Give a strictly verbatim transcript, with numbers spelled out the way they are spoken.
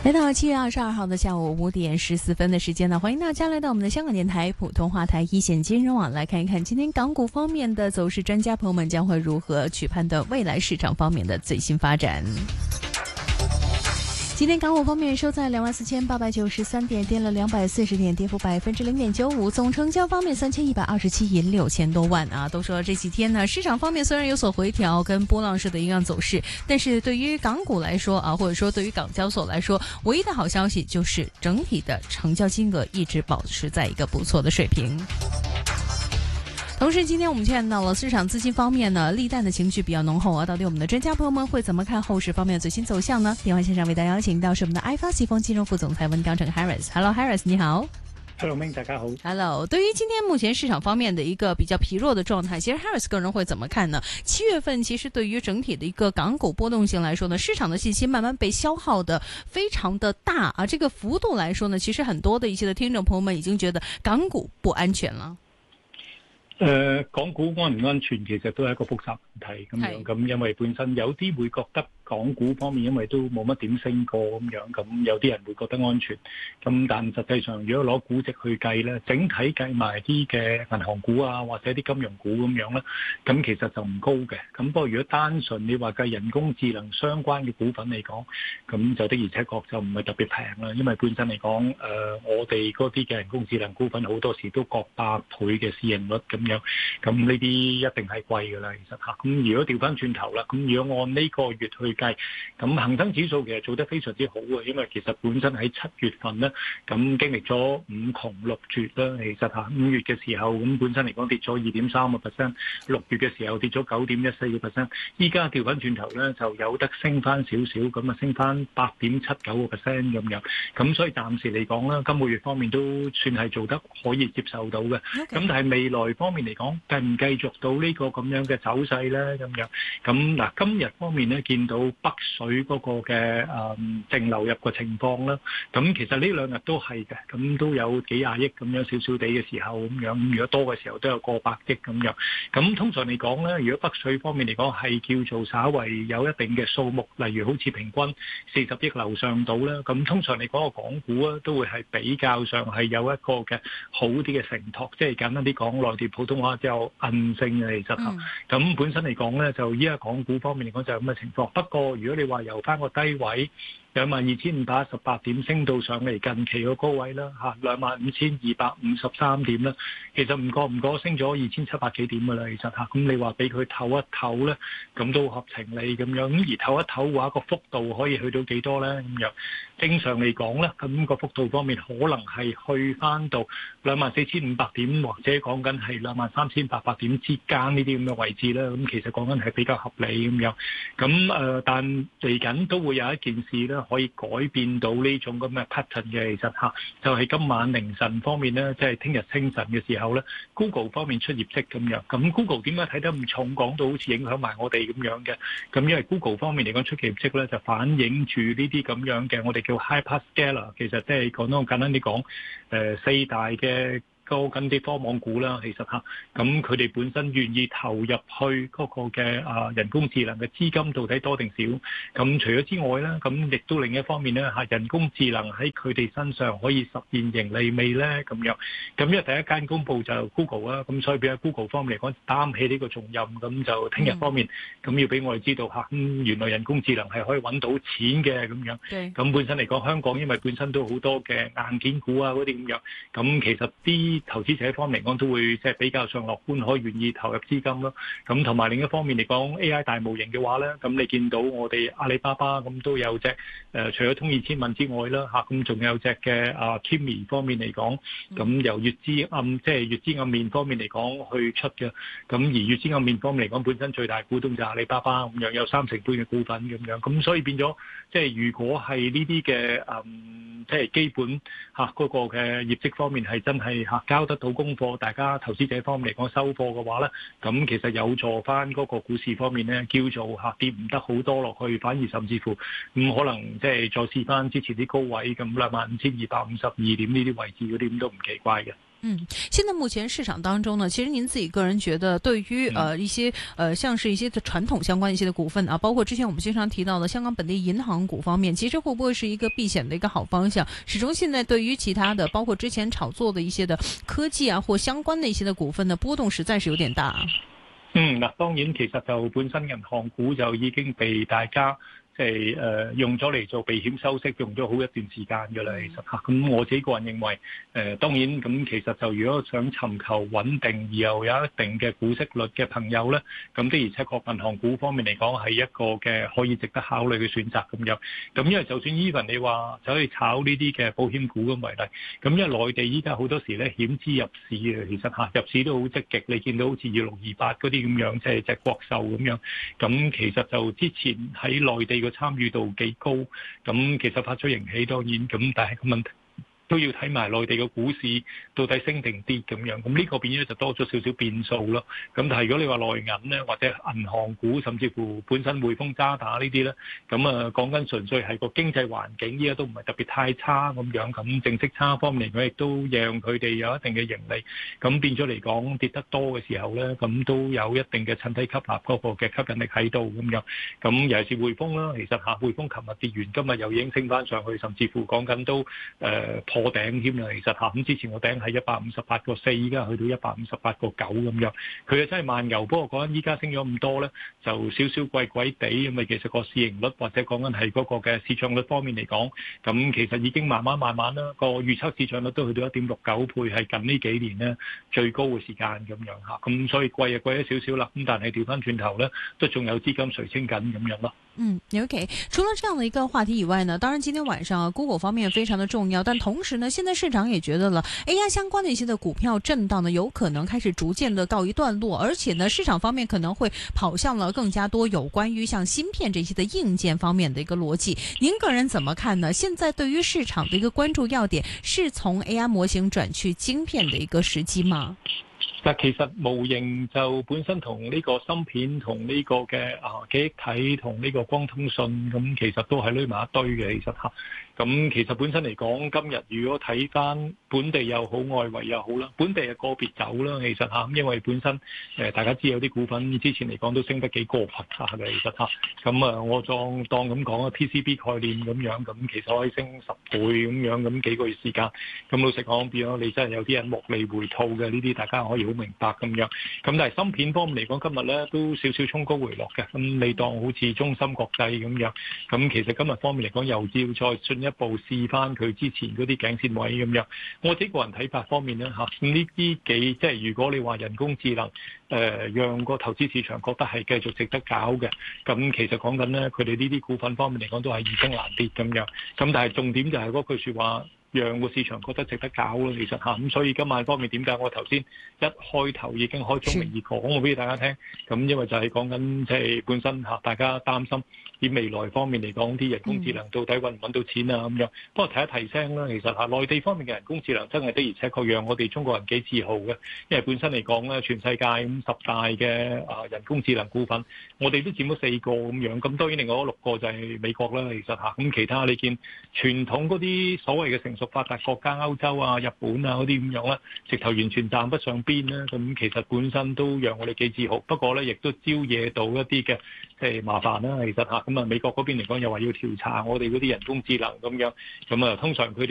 来到七月二十二號的下午五點十四分的時間呢，歡迎大家來到我們的香港電台普通話台一線金融網，來看一看今天港股方面的走勢，專家朋友們將會如何去判斷未來市場方面的最新發展。今天港股方面收在兩萬四千八百九十三點，跌了兩百四十點，跌幅百分之零點九五。總成交方面三千一百二十七億六千多萬啊。都說這幾天呢，市場方面雖然有所回調，跟波浪式的一樣走勢，但是對於港股來說啊，或者說對於港交所來說，唯一的好消息就是整體的成交金額一直保持在一個不錯的水平。同時，今天我們看到了市場資金方面呢，利淡的情緒比較濃厚啊。到底我們的專家朋友們會怎麼看後市方面的最新走向呢？電話線上為大家邀請到是我們的 iFAST 季風金融副總裁溫鋼城 Harris。Hello Harris， 你好。 Hello Ming， 大家好。 Hello， 對於今天目前市場方面的一個比較疲弱的狀態，其實 Harris 個人會怎麼看呢？七月份其實對於整體的一個港股波動性來說呢，市場的信心慢慢被消耗的非常的大啊。這個幅度來說呢，其實很多的一些的聽眾朋友們已經覺得港股不安全了。 誒、呃，港股安唔安全其實都係一個複雜問題咁樣，咁因為本身有啲會覺得港股方面因為都冇乜點升過咁樣，咁有啲人會覺得安全，咁但實際上如果攞估值去計咧，整體計埋啲嘅銀行股啊或者啲金融股咁樣咧，咁其實就唔高嘅。咁不過如果單純你話計人工智能相關嘅股份嚟講，咁就的而且確就唔係特別平啦，因為本身嚟講，誒、呃、我哋嗰啲嘅人工智能股份好多時都過百倍嘅市盈率咁。咁呢啲一定係貴㗎啦，其實嚇。咁如果調翻轉頭啦，咁如果按呢個月去計，咁恒生指數其實做得非常之好嘅，因為其實本身喺七月份咧，咁經歷咗五窮六絕啦，其實嚇五月嘅時候咁本身嚟講跌咗二點三個 percent， 六月嘅時候跌咗九點一四個 percent， 依家調翻轉頭咧就有得升翻少少，咁啊升翻八點七九個 percent 咁樣。咁所以暫時嚟講啦，今個月方面都算係做得可以接受到嘅。咁 Okay. 但係未來方面嚟講，繼唔繼續到呢個咁樣嘅走勢咧？咁樣咁嗱，今日方面咧見到北水嗰個嘅誒淨流入嘅情況啦。咁其實呢兩日都係嘅，咁都有幾廿億咁樣少少地嘅時候咁樣。咁如果多嘅時候都有過百億咁樣。咁通常嚟講咧，如果北水方面嚟講係叫做稍為有一定嘅數目，例如好似平均四十億樓上到啦。咁通常嚟講個港股啊都會係比較上係有一個嘅好啲嘅承托，即係簡單啲講，內地普通話就韌性嘅，其實嚇。咁、嗯、本身嚟講咧，就依家港股方面嚟講就係咁嘅情況。不過如果你話由翻個低位兩萬二千五百一十八點升到上嚟近期個高位啦嚇，兩萬五千二百五十三點啦，其實唔覺唔覺升咗二千七百幾點噶啦，其實嚇。咁你話俾佢唞一唞咧，咁都合情理咁樣。咁而唞一唞嘅話，個幅度可以去到幾多咧？咁樣正常嚟講咧，咁個幅度方面可能係去翻到兩萬四千五百點，或者講緊係兩萬三千八百點之間呢啲咁嘅位置啦。咁其實講緊係比較合理咁樣。咁誒、呃，但嚟緊都會有一件事咧，可以改變到呢種咁嘅 pattern 嘅，其實嚇就係、是、今晚凌晨方面咧，即係聽日清晨嘅時候咧 ，Google 方面出業績咁樣。咁 Google 點解睇得咁重，講到好似影響埋我哋咁樣嘅？咁因為 Google 方面嚟講出嘅業績咧，就反映住呢啲咁樣嘅，我哋叫 hyperscaler，其實即係講得簡單啲講，誒、呃、四大嘅。高緊啲科網股啦，其實嚇，咁佢哋本身願意投入去嗰個嘅啊人工智能嘅資金到底多定少？咁除咗之外咧，咁亦都另一方面咧嚇，人工智能喺佢哋身上可以實現盈利未咧？咁樣，咁因為第一間公佈就 Google 啦，咁所以俾阿 Google 方面嚟講擔起呢個重任，咁就聽日方面咁、嗯、要俾我哋知道嚇，咁原來人工智能係可以揾到錢嘅咁樣。咁本身嚟講，香港因為本身都好多嘅硬件股啊嗰啲咁樣，咁其實啲投資者方面嚟講都會即係比較上樂觀，可以願意投入資金咯。咁同埋另一方面嚟講 A I 大模型嘅話咧，咁你見到我哋阿里巴巴咁都有隻誒、呃，除咗通義千問之外啦嚇，咁仲有隻嘅啊 Kimi 方面嚟講，咁由月資暗即係月資暗面方面嚟講去出嘅。咁而月資暗面方面嚟講，本身最大股東就係阿里巴巴咁樣，有三成半嘅股份咁樣。咁所以變咗即係如果係呢啲嘅嗯，即係基本嚇嗰個嘅業績方面係真係嚇交得到功課，大家投資者方面嚟講收貨嘅話咧，咁其實有助翻嗰個股市方面咧，叫做嚇跌唔得好多落去，反而甚至乎咁可能即係再試翻之前啲高位咁兩萬五千二百五十二點呢啲位置嗰啲咁都唔奇怪嘅。 嗯，現在目前市場當中呢，其實您自己個人覺得，對於呃一些呃像是一些傳統相關一些的股份啊，包括之前我們經常提到的香港本地銀行股方面，其實會不會是一個避險的一個好方向？始終現在對於其他的，包括之前炒作的一些的科技啊或相關的一些的股份呢，波動實在是有點大。 嗯，嗱，當然其實就本身銀行股就已經被大家即係誒用咗嚟做避險收息，用咗好一段時間㗎啦。其實嚇，咁我自己個人認為，誒、呃、當然咁其實就如果想尋求穩定而又有一定嘅股息率嘅朋友咧，咁的而且確銀行股方面嚟講係一個嘅可以值得考慮嘅選擇咁樣。咁因為就算 even 你話走去炒呢啲嘅保險股咁為例，咁因為內地依家好多時咧險資入市嘅，其實嚇入市都好積極。你見到好似二六二八嗰啲咁樣，即係隻國壽咁樣。咁其實就之前喺內地個參與度幾高，咁其實發咗盈喜當然，咁但係個問題都要睇埋內地嘅股市到底升定跌咁樣，咁呢個變咗就多咗少少變數咯。咁但係如果你話內銀咧，或者銀行股，甚至乎本身匯豐渣打呢啲咧，咁啊講緊純粹係個經濟環境依家都唔係特別太差咁樣，咁淨息差方面嚟講亦都讓佢哋有一定嘅盈利，咁變咗嚟講跌得多嘅時候咧，咁都有一定嘅趁低吸納嗰個嘅吸引力喺度咁樣。咁尤其是匯豐啦，其實嚇匯豐琴日跌完，今日又已經升翻上去，甚至乎講緊都誒。呃破頂添啦，其實嚇咁之前個頂係一百五十八個四，依家去到一百五十八個九咁樣，佢啊真係慢牛。不過講緊依家升咗咁多咧，就少少貴貴地，因為其實個市盈率或者講緊係嗰個嘅市場率方面嚟講，咁其實已經慢慢慢慢啦，個預測市場率都去到一點六九倍，係近呢幾年咧最高嘅時間咁樣嚇。咁所以貴啊貴咗少少啦，咁但係調翻轉頭咧，都仲有資金垂青緊咁樣咯。 嗯 ，OK。除了這樣的一個話題以外呢，當然今天晚上 Google 方面非常的重要，但同時呢，現在市場也覺得了 A I 相關的一些的股票震盪呢，有可能開始逐漸的告一段落，而且呢，市場方面可能會跑向了更加多有關於像芯片這些的硬件方面的一個邏輯。您個人怎麼看呢？現在對於市場的一個關注要點是從 A I 模型轉去晶片的一個時機嗎？ 但其實模型就本身同呢個芯片同呢個嘅啊記憶體同呢個光通訊咁，其實都係攣埋一堆嘅。其實嚇，咁其實本身嚟講，今日如果睇翻本地又好，外圍又好啦，本地係個別走啦。其實嚇，因為本身誒大家知有啲股份之前嚟講都升得幾過分下嘅。其實嚇，咁啊我當當咁講啊 P C B 概念咁樣，咁其實可以升十倍咁樣，咁幾個月時間。咁老實講，變咗你真係有啲人獲利回吐嘅呢啲，大家可以好明白咁樣。咁但係芯片方面嚟講，今日咧都少少衝高回落嘅。咁你當好似中芯國際咁樣，咁其實今日方面嚟講，又要再進一步試翻佢之前嗰啲頸線位咁樣。我自己個人睇法方面咧嚇，咁呢啲幾即係如果你話人工智能誒、呃，讓個投資市場覺得係繼續值得搞嘅，咁其實講緊咧，佢哋呢啲股份方面嚟講都係易升難跌咁樣。咁但係重點就係嗰句説話。讓個市場覺得值得搞咯，其實嚇咁，所以今晚方面點解我頭先一開頭已經開宗明義講我俾大家聽，咁因為就係講緊即係本身嚇大家擔心啲未來方面嚟講啲人工智能到底揾唔揾到錢啊咁樣。不過提一提聲啦，其實嚇內地方面嘅人工智能真係的而且確讓我哋中國人幾自豪嘅，因為本身嚟講咧，全世界五十大嘅啊人工智能股份，我哋都佔咗四個咁樣，咁當然另外嗰六個就係美國啦，其實嚇咁其他你見傳統嗰啲所謂嘅成熟發達國家歐洲啊、日本啊嗰啲咁樣啦，直頭完全站不上邊啦。咁其實本身都讓我哋幾自豪，不過咧亦都招惹到一啲嘅即係麻煩啦。其實嚇咁啊，美國嗰邊嚟講又話要調查我哋嗰啲人工智能咁樣，咁啊通常佢哋。